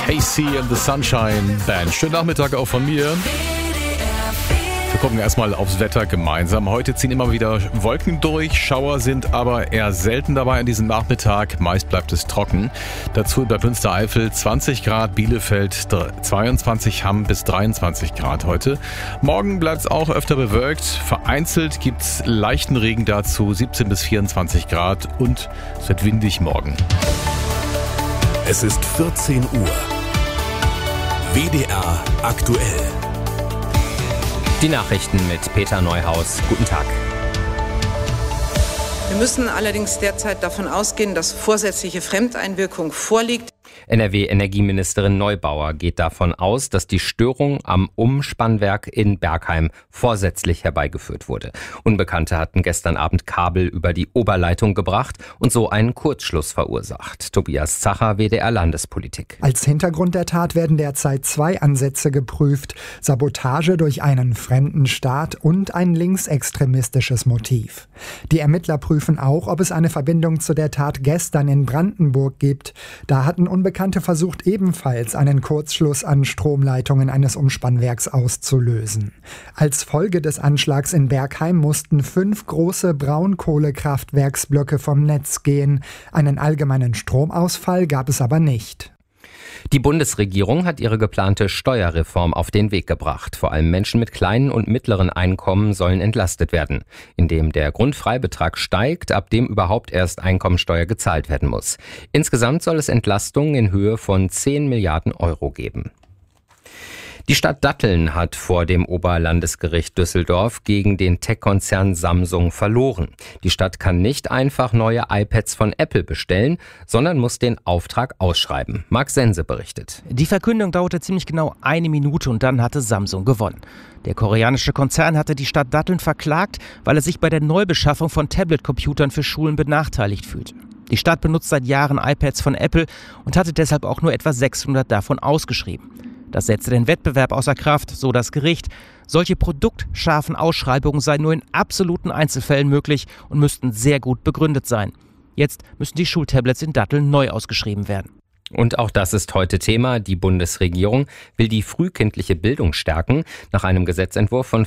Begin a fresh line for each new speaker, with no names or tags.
KC and the Sunshine Band. Schönen Nachmittag auch von mir. Wir gucken erstmal aufs Wetter gemeinsam. Heute ziehen immer wieder Wolken durch. Schauer sind aber eher selten dabei an diesem Nachmittag. Meist bleibt es trocken. Dazu bei Münstereifel 20 Grad, Bielefeld 22, Hamm bis 23 Grad heute. Morgen bleibt es auch öfter bewölkt. Vereinzelt gibt es leichten Regen dazu, 17 bis 24 Grad und es wird windig morgen.
Es ist 14 Uhr. WDR aktuell.
Die Nachrichten mit Peter Neuhaus. Guten Tag.
Wir müssen allerdings derzeit davon ausgehen, dass vorsätzliche Fremdeinwirkung vorliegt.
NRW-Energieministerin Neubauer geht davon aus, dass die Störung am Umspannwerk in Bergheim vorsätzlich herbeigeführt wurde. Unbekannte hatten gestern Abend Kabel über die Oberleitung gebracht und so einen Kurzschluss verursacht. Tobias Zacher, WDR Landespolitik.
Als Hintergrund der Tat werden derzeit 2 Ansätze geprüft: Sabotage durch einen fremden Staat und ein linksextremistisches Motiv. Die Ermittler prüfen auch, ob es eine Verbindung zu der Tat gestern in Brandenburg gibt. Da hatten Unbekannte versucht, ebenfalls einen Kurzschluss an Stromleitungen eines Umspannwerks auszulösen. Als Folge des Anschlags in Bergheim mussten 5 große Braunkohlekraftwerksblöcke vom Netz gehen. Einen allgemeinen Stromausfall gab es aber nicht.
Die Bundesregierung hat ihre geplante Steuerreform auf den Weg gebracht. Vor allem Menschen mit kleinen und mittleren Einkommen sollen entlastet werden, indem der Grundfreibetrag steigt, ab dem überhaupt erst Einkommensteuer gezahlt werden muss. Insgesamt soll es Entlastungen in Höhe von 10 Milliarden Euro geben. Die Stadt Datteln hat vor dem Oberlandesgericht Düsseldorf gegen den Tech-Konzern Samsung verloren. Die Stadt kann nicht einfach neue iPads von Apple bestellen, sondern muss den Auftrag ausschreiben. Marc Sense berichtet.
Die Verkündung dauerte ziemlich genau 1 Minute und dann hatte Samsung gewonnen. Der koreanische Konzern hatte die Stadt Datteln verklagt, weil er sich bei der Neubeschaffung von Tablet-Computern für Schulen benachteiligt fühlte. Die Stadt benutzt seit Jahren iPads von Apple und hatte deshalb auch nur etwa 600 davon ausgeschrieben. Das setzte den Wettbewerb außer Kraft, so das Gericht. Solche produktscharfen Ausschreibungen seien nur in absoluten Einzelfällen möglich und müssten sehr gut begründet sein. Jetzt müssen die Schultablets in Datteln neu ausgeschrieben werden.
Und auch das ist heute Thema. Die Bundesregierung will die frühkindliche Bildung stärken. Nach einem Gesetzentwurf von